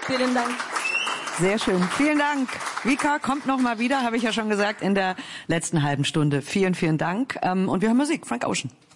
Vielen Dank. Sehr schön. Vielen Dank. Vika kommt noch mal wieder, habe ich ja schon gesagt, in der letzten halben Stunde. Vielen, vielen Dank. Und wir hören Musik. Frank Ocean.